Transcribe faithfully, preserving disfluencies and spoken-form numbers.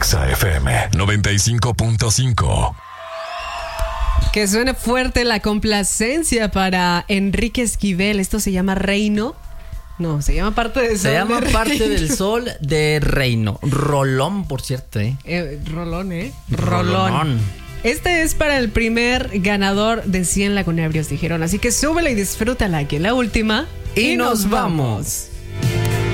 Exa F M noventa y cinco punto cinco. Que suene fuerte la complacencia para Enrique Esquivel. Esto se llama Reino. No, se llama Parte del Sol. Se llama de Parte Reino. del Sol de Reino. Rolón, por cierto, ¿eh? eh Rolón, ¿eh? Rolón. Rolón. Este es para el primer ganador de cien lagunebrios, dijeron. Así que súbela y disfrútala, que es la última. Y, y nos vamos. vamos.